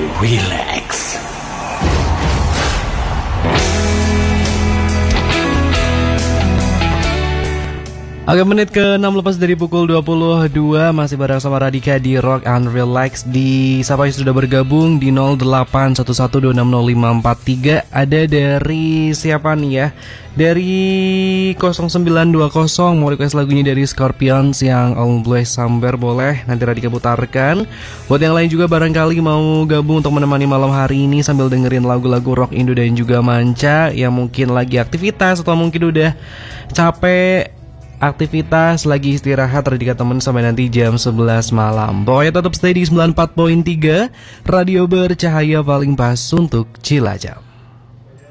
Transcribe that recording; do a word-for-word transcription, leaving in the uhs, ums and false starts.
relax. Oke, menit ke enam lepas dari pukul dua puluh dua. Masih bareng sama Radika di Rock and Relax. Di siapa yang sudah bergabung di nol delapan satu satu dua enam nol lima empat tiga. Ada dari siapa nih ya? Dari nol sembilan dua nol. Mau request lagunya dari Scorpions yang Always Somewhere, boleh nanti Radika putarkan. Buat yang lain juga barangkali mau gabung untuk menemani malam hari ini sambil dengerin lagu-lagu rock Indo dan juga manca, yang mungkin lagi aktivitas atau mungkin udah capek aktivitas, lagi istirahat, Radika temen sampai nanti jam sebelas malam. Pokoknya tetap stay di sembilan puluh empat koma tiga Radio Bercahaya, paling pas untuk Cilacap.